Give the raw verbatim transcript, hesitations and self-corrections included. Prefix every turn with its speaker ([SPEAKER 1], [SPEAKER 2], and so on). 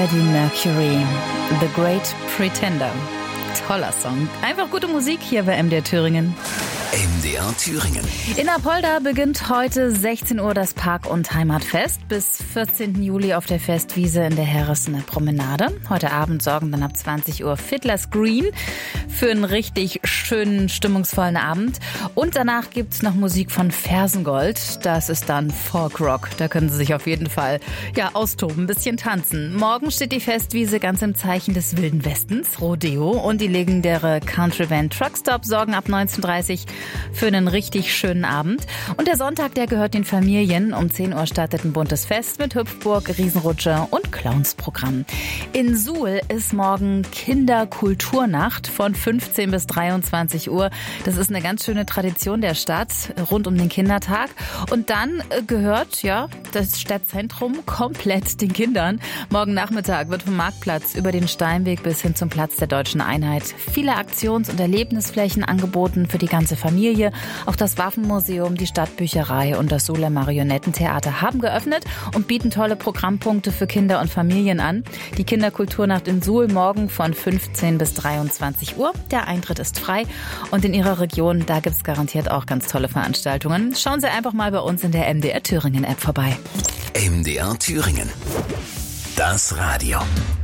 [SPEAKER 1] Freddie Mercury, The Great Pretender. Toller Song. Einfach gute Musik hier bei M D R Thüringen.
[SPEAKER 2] M D R Thüringen.
[SPEAKER 1] In Apolda beginnt heute sechzehn Uhr das Park- und Heimatfest. Bis vierzehnten Juli auf der Festwiese in der Heeressener Promenade. Heute Abend sorgen dann ab zwanzig Uhr Fiddler's Green für einen richtig schönen, stimmungsvollen Abend. Und danach gibt's noch Musik von Fersengold. Das ist dann Folkrock. Da können Sie sich auf jeden Fall ja austoben, ein bisschen tanzen. Morgen steht die Festwiese ganz im Zeichen des Wilden Westens, Rodeo. Und die legendäre Country-Band Truckstop sorgen ab neunzehn Uhr dreißig für einen richtig schönen Abend. Und der Sonntag, der gehört den Familien. Um zehn Uhr startet ein buntes Fest mit Hüpfburg, Riesenrutsche und Clownsprogramm. In Suhl ist morgen Kinderkulturnacht von fünfzehn bis dreiundzwanzig Uhr. Das ist eine ganz schöne Tradition der Stadt rund um den Kindertag. Und dann gehört ja das Stadtzentrum komplett den Kindern. Morgen Nachmittag wird vom Marktplatz über den Steinweg bis hin zum Platz der Deutschen Einheit viele Aktions- und Erlebnisflächen angeboten für die ganze Familie. Auch das Waffenmuseum, die Stadtbücherei und das Suhler Marionettentheater haben geöffnet und bieten tolle Programmpunkte für Kinder und Familien an. Die Kinderkulturnacht in Suhl morgen von fünfzehn bis dreiundzwanzig Uhr. Der Eintritt ist frei und in Ihrer Region, da gibt es garantiert auch ganz tolle Veranstaltungen. Schauen Sie einfach mal bei uns in der M D R Thüringen App vorbei.
[SPEAKER 2] M D R Thüringen. Das Radio.